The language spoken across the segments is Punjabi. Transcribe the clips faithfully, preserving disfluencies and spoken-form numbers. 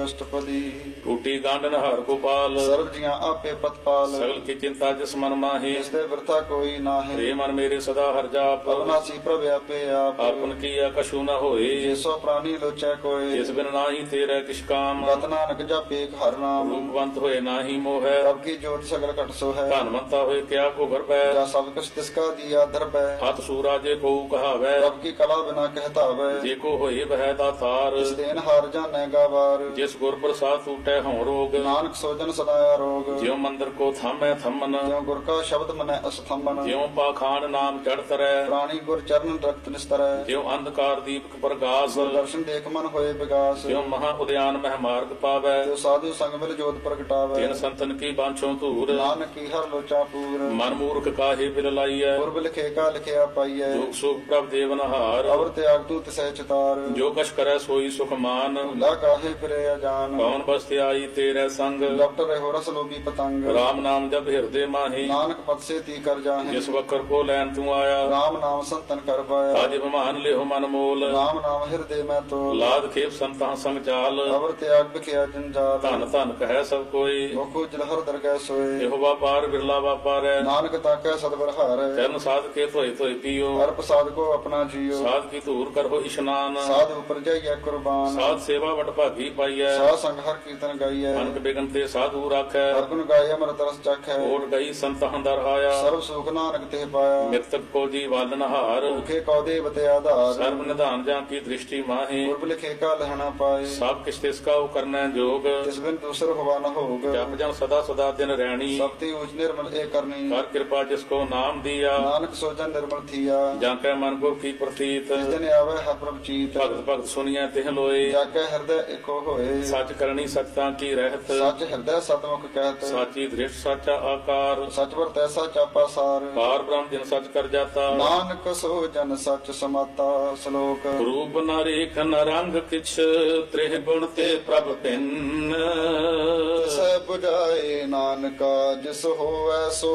ਅਸ਼ਟਪਦੀ। ਟੂਟੀ ਗਾਂਡਨ ਹਰ ਗੋਪਾਲ, ਸਰਬ ਜੀਆਂ ਆਪੇ ਪਤਪਾਲ। ਸਗਲ ਕੀ ਚਿੰਤਾ ਜਿਸ ਮਨ ਮਾਹੀ, ਇਸ ਤੇ ਵਰਤਾ ਕੋਈ ਨਾਹੀਂ। ਰੇ ਮਨ ਮੇਰੇ ਸਦਾ ਹਰ ਜਾਪ, ਅਵਨਾਸੀ ਪ੍ਰਭ ਆਪੇ ਆਪ। ਆਪਨ ਕੀਆ ਕਛੂ ਨ ਹੋਏ, ਜਿਸੋ ਪ੍ਰਾਨੀ ਲੋਚੈ ਕੋਇ। ਜਿਸ ਬਿਨ ਨਾਹੀ ਤੇਰੇ ਕਿਛ ਕਾਮ, ਗਤ ਨਾਨਕ ਜਪੇਕ ਹਰ ਨਾਮ। ਰੂਪਵੰਤ ਹੋਏ ਨਾਹੀ ਮੋਹੈ, ਪ੍ਰਭ ਕੀ ਜੋਤ ਸਗਲ ਘਟ ਸੋ ਹੈ। ਧਨਵੰਤਾ ਹੋਏ ਕਿਆ ਕੋ ਗਰਬੈ, ਜਾ ਸਭ ਕੁਛ ਤਿਸਕਾ ਦੀਆ ਦਰਬੈ। ਹੱਥ ਸੂਰਾ ਜੇ ਕੋ ਕਹਾਵੈ, ਪ੍ਰਭ ਕੀ ਕਲਾ ਬਿਨਾ ਕਹਿਤਾਵੈ। ਜੇ ਕੋ ਹੋਏ ਬਹਿ ਦਾਤਾਰ, ਇਸ ਦੇਨ ਹਾਰ ਜਾਣੈ ਗਾਵਾਰ। ਜਿਸ ਗੁਰ ਪ੍ਰਸਾਦ ਟੂਟੈ ਹਉ ਰੋਗ, ਨਾਨਕ ਸੋਜਨ ਸਦਾ ਰੋਗ। ਜਿਉ ਮੰਦਰ ਕੋ ਥਾਮੈ ਥੰਮਨ, ਜਿਉ ਗੁਰ ਕਾ ਸ਼ਬਦ ਮਨੈ ਅਸਥੰਬਨ। ਜਿਉ ਪਾਖਾਨ ਨਾਮ ਚੜ ਤਰੈ, ਪ੍ਰਾਣੀ ਗੁਰ ਚਰਨ ਰਖਤ ਨਿਸਤਰੈ। ਜਿਉ ਅੰਧਕਾਰ ਦੀਪਕ ਪ੍ਰਗਾਸ, ਦਰਸ਼ਨ ਦੇਖ ਮਨ ਹੋਏ ਵਿਗਾਸ। ਜਿਉ ਮਹਾ ਉਦਿਆਨ ਮਹਿ ਮਾਰਗ ਪਾਵੈ, ਜੋ ਸਾਧੂ ਸੰਗ ਮਿਲ ਜੋਤ ਪ੍ਰਗਟਾਵੈ। ਤਿਨ ਸੰਤਨ ਕੀ ਬਾਂਛੋ ਧੂਰ, ਨਾਨਕ ਕੀ ਹਰ ਲੋਚਾ ਪੂਰ। ਮਨ ਮੂਰਖ ਕਾਹੇ ਬਿਲ ਲਾਈਐ, ਗੁਰਬ ਲਿਖੇ ਕਾ ਲਿਖਿਆ ਪਾਈਐ। ਦੁਖ ਸੁਖ ਪ੍ਰਭ ਦੇਵਨਹਾਰ, ਅਵਰ ਤਿਆਗ ਤੂ ਤਿਸੈ ਚਿਤਾਰ। ਜੋ ਕਛ ਕਰੈ ਸੋਈ ਸੁਖ ਮਾਨ, ਭੁਲਾ ਕਾਹੇ ਫਿਰੇ ਅਜਾਨ। ਕੌਣ ਬਸਤਿ ਆਈ ਤੇਰੇ ਸੰਗ, ਡਾਕਟਰ ਰਹਿਓ ਰਸ ਲੋਭੀ ਪਤੰਗ। ਰਾਮ ਨਾਮ ਜਪ ਹਿਰਦੇ ਮਾਹੀ, ਨਾਨਕ ਪਦ ਸੇ ਤੀ ਕਰ ਜਾਹੇ। ਜਿਸ ਵਕਰ ਕੋ ਲੈਣ ਤੂੰ ਆਇਆ, ਰਾਮ ਨਾਮ ਸੰਤਨ ਕਰ ਪਾਇਆ। ਅਜ ਬਿਮਾਨ ਲਿਓ ਮਨ ਮੋਲ, ਰਾਮ ਨਾਮ ਹਿਰਦੇ ਮੈਂ ਤੋਲ। ਲਾਦ ਖੇਪ ਸੰਤਾਂ ਸੰਗ ਚਾਲ, ਅਵਰ ਤਿਆਗ ਬਿਖਿਆ ਜੰਜਾਲ। ਧਨ ਧਨ ਕਹਿ ਸਭ ਕੋਈ, ਮੁਖੋ ਜਲਹਰ ਦਰਗਹਿ ਸੋਏ। ਇਹੋ ਵਾਪਾਰ ਬਿਰਲਾ ਵਾਪਾਰੈ, ਨਾਨਕ ਤਾਕੈ ਸਤਿਗੁਰ ਹਾਰੈ। ਚਰਨ ਸਾਧ ਕੇ ਧੋਏ ਧੋਏ ਪੀਓ, ਹਰ ਪ੍ਰਸਾਦ ਕੋ ਆਪਣਾ ਜੀਓ। ਸਾਧ ਕੀ ਧੂਰ ਕਰੋ ਇਸ਼ਨਾਨ, ਸਾਧ ਉਪਰ ਜਾਈਐ ਕੁਰਬਾਨ। ਸਾਧ ਸੇਵਾ ਵਟ ਭਾਗੀ ਪਾਈਐ, ਸਾਧ ਸੰਗ ਹਰ ਕੀਰਤਨ ਗਾਈਐ। ਅਨਕ ਬਿਗਨ ਤੇ ਸਾਧੂ ਰਾਖੈ, ਹਰ ਗੁਣ ਗਾਏ ਅੰਮ੍ਰਿਤ ਰਸ ਚਖੈ। ਓਟ ਗਈ ਸੰਤਾਂ ਦਰ ਆਇਆ, ਸਰਬ ਸੁਖ ਨਾਨਕ ਤੇ ਪਾਇਆ। ਮਿਰਤਕ ਕੋ ਜੀ ਵਾਲਨ ਹਾਰ, ਭੁਖੇ ਕਉ ਦੇਵ ਤੇ ਆਧਾਰ। ਸਰਬ ਨਿਧਾਨ ਜਾਂ ਕੀ ਦ੍ਰਿਸ਼ਟੀ ਮਾਹੀ, ਗੁਰਬ ਲਿਖੇ ਕਾ ਲਹਣਾ ਪਾਏ। ਸਭ ਕਿਛ ਤਿਸ ਕਾ ਕਰਨੈ ਜੋਗ, ਤਿਸ ਬਿਨ ਦੂਸਰ ਹੋਵਾ ਨ ਹੋਗ। ਜਪ ਜਨ ਸਦਾ ਸਦਾ ਦਿਨ ਰਹਿਣੀ, ਸਭ ਤੇ ਊਚ ਨਿਰਮਲ ਏ ਕਰਨੀ। ਕਰ ਕਿਰਪਾ ਜਿਸ ਕੋ ਨਾਮ ਦੀਆ, ਨਾਨਕ ਸੋਜਨ ਨਿਰਮਲ ਥੀਆ। ਜਾਂ ਕੈ ਮਨ ਗੁਰ ਕੀ ਪ੍ਰਤੀਤ, ਜਿਸ ਦਿਨ ਆਵੇ ਹਰ ਪ੍ਰਭ ਚੀਤ। ਭਗਤ ਭਗਤ ਸੁਣੀਐ ਤਿਹ ਲੋਏ, ਜਾ ਕੇ ਹਿਰਦੈ ਇੱਕੋ ਹੋਏ। ਸੱਚ ਕਰਨੀ ਸਚਤਾ ਕੀ ਰਹਿਤ, ਸੱਚ ਹਿਰਦੈ ਸਤਮੁਖ ਕਹਿਤ। ਸਾਚੀ ਦ੍ਰਿਸ਼ਟ ਸਾਚਾ ਆਕਾਰ, ਸਚ ਵਰ ਤੈਸਾ ਚਾਪਾ ਸਾਰ। ਪਾਰ ਬ੍ਰਹਮ ਜਿਨ ਸਚ ਕਰ ਜਾਤਾ, ਨਾਨਕ ਸੋ ਜਨ ਸਚ ਸਮਾਤਾ। ਸ਼ਲੋਕ। ਰੂਪ ਨ ਰੇਖ ਨ ਰੰਗ ਕਿਛ, ਤ੍ਰਿਹ ਗੁਣ ਤੇ ਪ੍ਰਭ ਭਿੰਨ। ਸੈ 부ਝਾਏ ਨਾਨਕਾ, ਜਿਸ ਹੋਵੈ ਸੋ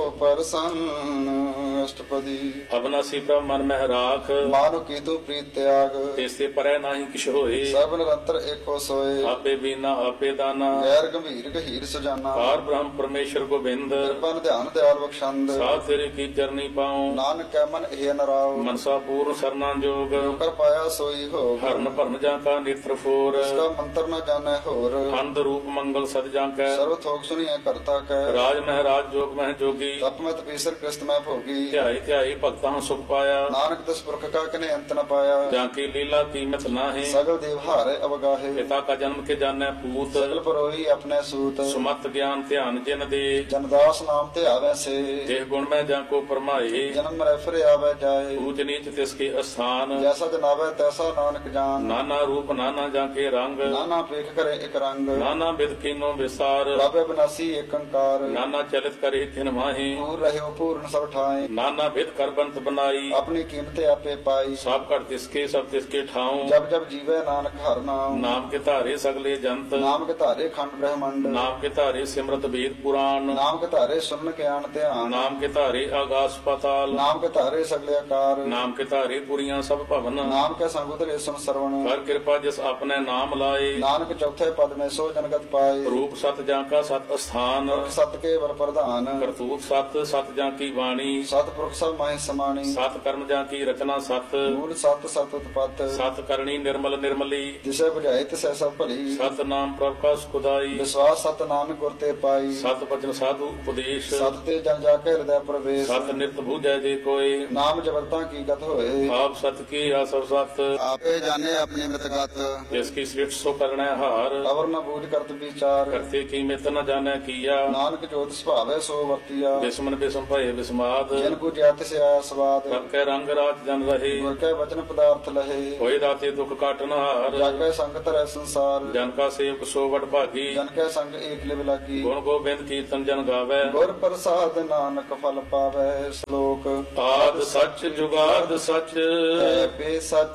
ਪਰਸੰਨ। ਅਸ਼ਟਪਦੀ। ਅਬਨਾਸੀ ਪ੍ਰਭ ਮਨ ਮਹਿ ਰਾਖ, ਮਾਨੁ ਕੀ ਤੂ ਪ੍ਰੀਤ ਤਿਆਗ। ਤੇਸੇ ਪਰੈ ਨਾਹੀ ਕਿਛ ਹੋਏ, ਸਰਬ ਨਿਰੰਤਰ ਏਕੋ ਸੋਏ। ਆਪੇ ਬੀਨਾ ਆਪੇ ਦਾਨਾ, ਗੈਰ ਗੰਭੀਰ ਗਹੀਰ ਸੁਜਾਨਾ। ਪਾਰ ਬ੍ਰਹਮ ਪਰਮੇਸ਼ਰ ਗੋਬਿੰਦ, ਕਿਰਪਨ ਧਿਆਨ ਦਿਆਲ ਬਖਸ਼ੰਦ। ਸਾਧ ਤੇਰੇ ਕੀ ਚਰਨੀ ਪਾਉ, ਨਾਨਕ ਕੈ ਮਨ ਇਹ ਨਰਾਉ। ਮਨਸਾ ਪੂਰਨ ਸਰਨਾ ਜੋਗ, ਕਰ ਪਾਇਆ ਸੋਈ ਹੋ। ਹਰਨ ਭਰਨ ਜਾਂ ਕਾ ਨੇਤਰ ਫੋਰ, ਇਸਕਾ ਮੰਤਰ ਨ ਜਾਣੈ ਹੋਰ। ਖੰਡ ਰੂਪ ਮੰਗਲ ਸਦ ਜਾਂ ਕੈ, ਸਰਬ ਥੋਕ ਸੁਣੀਐ ਕਰਤਾ ਕੈ। ਰਾਜ ਮਹਿਰਾਜ ਜੋਗ ਮਹਿ ਜੋਗੀ, ਤਪ ਮੈਂ ਤਪੀਸਰ ਕ੍ਰਿਸਤ ਮੈਂ ਭੋਗੀ। ਧਿਆਈ ਧਿਆਈ ਭਗਤਾਂ ਸੁਖ ਪਾਇਆ, ਨਾਨਕ ਤਿਸ ਪੁਰਖ ਕਾ ਕਿਨੇ ਅੰਤ ਨ ਪਾਇਆ। ਜਾਂ ਕੀ ਲੀਲਾ ਕੀਮਤ ਨਾਹੀ, ਸਗਲ ਦੇਵ ਹਾਰੇ ਅਵਗਾਹੇ। ਪਿਤਾ ਕਾ ਜਨਮ ਕੇ ਜਾਣੈ ਪੂਤ, ਸਗਲ ਪਰੋਈ ਆਪਣੇ ਸੂਤ। ਸੁਮਤ ਗਿਆਨ ਧਿਆਨ ਜਿਨ ਦੇ, ਜਨਦਾਸ ਨਾਮ ਤੇ ਆਵੈ ਸੇ। ਜਿਹ ਗੁਣ ਮੈਂ ਜਾਂ ਕੋ ਪਰਮਾਏ, ਜਨਮ ਮਰੈ ਫਿਰ ਆਵੈ ਜਾਏ। ਊਚ ਨੀਚ ਤਿਸ ਕੇ ਅਸਥਾਨ, ਜੈਸਾ ਜਨਾਵੈ ਤੈਸਾ ਨਾਨਕ ਜਾਨ। ਨਾਨਾ ਰੂਪ ਨਾਨਾ ਜਾਂ ਕੇ ਰੰਗ, ਨਾਨਾ ਪੇਖ ਕਰੇ ਇਕ ਰੰਗ। ਨਾਨਾ ਬਿਦ ਕੀਨੋ ਵਿਸਾਰ, ਰਾਬੇ ਬਨਾਸੀ ਏਕ ਅੰਕਾਰ। ਨਾਨਾ ਚਲਿਤ ਕਰੇ ਤਿਨ ਮਾਹੀ, ਪੂਰ ਰਹਿਓ ਪੂਰਨ ਸਭ ਠਾਏ। ਨਾਨਾ ਬਿਦ ਕਰ ਬੰਤ ਬਨਾਈ, ਆਪਣੀ ਕੀਮਤ ਆਪੇ ਪਾਈ। ਸਭ ਘਟ ਤਿਸਕੇ ਸਭ ਤਿਸਕੇ ਠਾਉ, ਜਬ ਜਬ ਜੀਵੈ ਨਾਨਕ ਹਰ ਨਾਮ। ਨਾਮ ਕੇ ਧਾਰੇ ਸਗਲੇ ਜੰਤ, ਨਾਮ ਕੇ ਧਾਰੇ ਖੰਡ ਬ੍ਰਹਮੰਡ। ਨਾਮ ਕੇ ਧਾਰੇ ਸਿਮਰਤ ਵੇਦ ਪੁਰਾਣ, ਨਾਮ ਕੇ ਧਾਰੇ ਸੁਨ ਗਿਆਨ ਧਿਆਨ। ਨਾਮ ਕੇ ਧਾਰੇ ਆਗਾਸ ਪਾਤਾਲ, ਨਾਮ ਕੇ ਧਾਰੇ ਸਗਲੇ ਆਕਾਰ। ਨਾਮ ਕੇ ਧਾਰੇ ਪੁਰੀਆਂ ਸਭ ਭਵਨ, ਨਾਮ ਕੇ ਸੰਗ ਉਤਰੇ ਸੁਨ ਸਰਵਣ। ਕਰ ਕਿਰਪਾ ਜਿਸ ਆਪਣੇ ਨਾਮ ਲਾਏ, ਨਾਨਕ ਚੌਥੇ ਪਦ ਮੈਂ ਸੋ ਜਨਗਤ ਪਾਏ। ਰੂਪ ਸਤ ਜਾਂ ਕਾ ਸਤ ਅਸਥਾਨ, ਸਤ ਕੇ ਵਰ ਪ੍ਰਧਾਨ। ਕਰਤੂਤ ਸਤ ਸਤ ਜਾਂ ਕੀ ਬਾਣੀ, ਸਤ ਪੁਰਖ ਸਭ ਮਾਹਿ ਸਮਾਣੀ। ਸਤ ਕਰਮ ਜਾਂ ਕੀ ਰਚਨਾ ਸਤ, ਮੂਲ ਸਤ ਸਤ ਉਤਪਤ। ਸਤ ਕਰਨੀ ਨਿਰਮਲ ਨਿਰਮਲੀ, ਜਿਸੇ ਬੁਝਾਏ ਤਿਸੈ ਸਭ ਭਲੀ। ਸਤ ਨਾਮ ਪ੍ਰਭ ਕਾ ਸੁਖਦਾਈ, ਵਿਸ਼ਵਾਸ ਸਤ ਨਾਨਕ ਗੁਰ ਤੇ ਪਾਈ। ਸਤ ਬਚਨ ਸਾਧੂ ਉਪਦੇਸ਼, ਸਤ ਤੇ ਜਨ ਜਾ ਕੇ ਹਿਰਦੈ ਪ੍ਰਵੇਸ਼। ਸਤ ਨਿਤ ਬੂਝੈ ਜੇ ਕੋਏ, ਨਾਮ ਜਬਰਤਾ ਕੀ ਗਤ ਹੋਏ। ਆਪ ਸਤ ਕੀ ਆਸਵ ਸਤ, ਆਪੇ ਜਾਣੇ ਆਪਣੀ ਮਿਤਗਤ। ਜਿਸ ਕੀ ਸ੍ਰਿਸ਼ਟ ਸੋ ਕਰਣੈ ਹਾਰ, ਅਵਰ ਨ ਬੂਝ ਕਰਤ ਵਿਚਾਰ। ਕਰਤੇ ਕੀ ਮਿਤ ਨ ਜਾਣੈ ਕੀਆ, ਨਾਨਕ ਜੋਤ ਸੁਭਾਵੈ ਸੋ ਵਰਤੀਆ। ਬਿਸਮਨ ਬਿਸਮ ਭਏ ਬਿਸਮਾਦ, ਜਿਨ ਬੁਝਿਆ ਤਿਸ ਆਇਆ ਸਵਾਦ। ਕਰ ਕੈ ਰੰਗ ਰਾਜ ਜਨ ਰਹੇ, ਗੁਰ ਕੈ ਵਚਨ ਪਦਾਰਥ ਲਹੇ। ਹੋਏ ਦਾਤੇ ਦੁਖ ਕਾਟਨ ਹਾਰ, ਜਾਗੈ ਸੰਗ ਧਰੈ ਸੰਸਾਰ। ਜਨ ਕਾ ਸੇਵਕ ਸੋ ਵਡ ਭਾਗੀ, ਜਨ ਕੈ ਸੰਗ ਏਕ ਲਿਵ ਲਾਗੀ। ਗੁਣ ਗੋਬਿੰਦ ਕੀਰਤਨ ਜਨ ਗਾਵੈ, ਗੁਰ ਪ੍ਰਸਾਦ ਨਾਨਕ ਫਲ ਪਾਵੈ। ਸ਼ਲੋਕ। ਆਦ ਸੱਚ ਜੁਗਾਦ ਸੱਚ, ਹੈ ਬੇ ਸੱਚ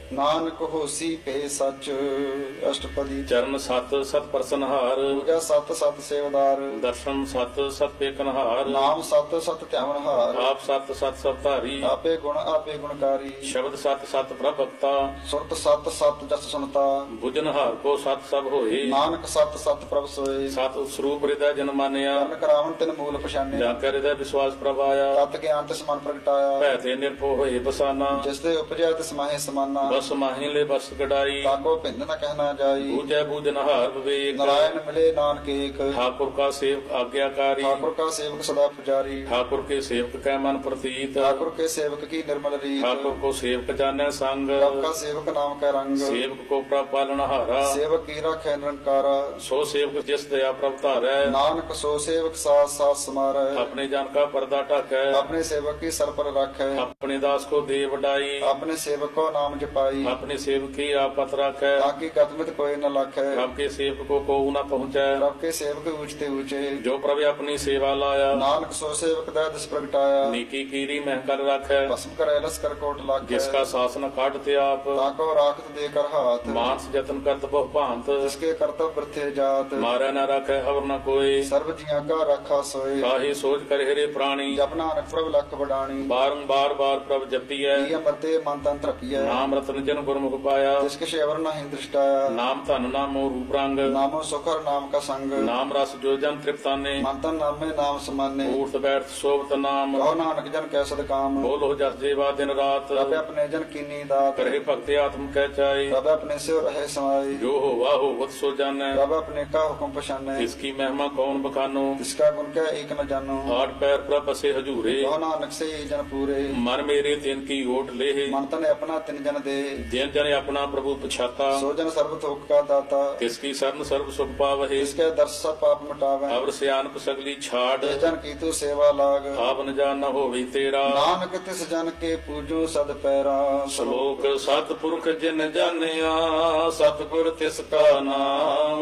ਨਾਨਕ ਹੋਸੀ ਭੇ ਸੱਚ। ਅਸ਼ਟਪਦੀ। ਚਰਨ ਸਤ ਸਤ ਪ੍ਰਸਨਹਾਰ, ਪੂਜਾ ਸਤ ਸਤ ਸੇਵਦਾਰ। ਦਰਸ਼ਨ ਸਤ ਸਤ ਪੇਖਨਹਾਰ, ਨਾਮ ਸਤ ਸਤ ਧਿਆਵਨਹਾਰ। ਆਪ ਸਤ ਸਤ ਸਭ ਧਾਰੀ, ਆਪੇ ਗੁਣ ਆਪੇ ਗੁਣਕਾਰੀ। ਸ਼ਬਦ ਸਤ ਸਤ ਪ੍ਰਭ ਭਗਤਾ, ਸੁਰਤ ਸਤ ਸਤ ਜਸ ਸੁਨਤਾ। ਬੁਝਨਹਾਰ ਕੋ ਸਤ ਸਭ ਹੋਏ, ਨਾਨਕ ਸਤ ਸਤ ਪ੍ਰਭ ਸੋਏ। ਸਤ ਸਰੂਪ ਹਿਰਦੈ ਜਨ ਮਾਨਿਆ, ਕਰਨ ਕਰਾਵਨ ਤਿਨ ਮੂਲ ਪਛਾਨਿਆ। ਜਾ ਕੇ ਹਿਰਦੈ ਵਿਸ਼ਵਾਸ ਪ੍ਰਭ ਆਇਆ, ਤਤ ਗਿਆਨ ਤਿਸ ਮਨ ਪ੍ਰਗਟਾਇਆ। ਭੈ ਤੇ ਨਿਰਭਉ ਹੋਏ ਬਸਾਨਾ, ਜਿਸ ਤੇ ਉਪਜਿਆ ਤਿਸ ਮਾਹੇ ਸਮਾਨਾ। ਬਸ ਮਾਹੀ ਲੈ ਬਸ ਗਡਾਈ, ਤਾਕੋ ਭਿੰਨ ਨ ਕਹਿਣਾ ਜਾਈ। ਬੂਝੈ ਬੂਝਨਹਾਰ ਵਿਵੇਕ, ਨਾਰਾਇਣ ਮਿਲੇ ਨਾਨਕ ਏਕ। ठाकुर का सेवक आज्ञाकारी, ठाकुर का सेवक सदा पुजारी। ठाकुर के सेवक कै मन प्रतीत, ठाकुर के सेवक की निर्मल रीत। ठाकुर को सेवक जाने संग, प्रभ का सेवक नाम का रंग। सेवक को प्रभ पालनहारा, सेवक की राखै निरंकारा। सो सेवक जिस दया प्रभ धारै, नानक सो सेवक साथ साथ समारै। अपने जन का पर्दा ढाकै, अपने सेवक की सर पर राखै। अपने दास को दे वडाई, अपने सेवक को नाम जपाई। अपने सेवक की आपत राखै, ताकि गतमित कोई न लाखै। प्रभ के सेवक को को न पहुँचै, प्रभ के सेवक ऊंचते ऊंचे। जो प्रभ अपनी सेवा लाया, नानक सो सेवक दै दिस प्रगटाया। नीकी कीरी मह कर राखै, भस्म करै लस कर कोट लाखै। जिसका शासन काटते आप, ताको राखत दे कर हाथ। मानस जतन करत बहु भांत, जिसके कर्तव्य वृथे जात। मारै न राखै अवर न कोई, सर्व जिया का राखा सोए। काहे सोच कर हेरे प्राणी, जप नानक प्रभ लख बडाणी। बारंबार बार प्रभ जपिਐ, ये मरते मन तन तरपिय। नाम रतन जन गुरमुख पाया, जिसके शेवर नहीं दृष्टाया। नाम धन नामो रूप रंग, नामो सुखर नाम का संग। नाम रस जो जन तृप्ताने, मन तन नाम में नाम समाने। ऊर्त बैठ शोभत नाम, कहो नानक जन कैसद काम। बोलो जस जेवा दिन रात, प्रभ अपने जन कीनी दात। करहे भक्ति आत्म कह चाहे, प्रभ अपने से रहे समाई। जो हो वाह हो वत सो जानै, प्रभ अपने का हुक्म पछाने। इसकी महिमा कौन बखानो, इसका गुण क्या एक न जानो। आठ पैर प्रभ बसे हजूरे, कहो नानक से ये जन पूरे। मन मेरे तिन की ओट ले, मन तन अपना तिन जन दे। जिन जन अपना प्रभु पछाता, सो जन सर्व थोक का दाता। तिसकी शरण सर्व सुख पावहे, इसके दर्श सब पाप मिटावे। अवर सियानप सगली छाड़, जिस जन की तू सेवा लाग। आप न जान न होवी तेरा, नानक तिस जन के पूजो सद पैरा। श्लोक सतपुरख जिन जानिया, सतगुर तिसका नाम,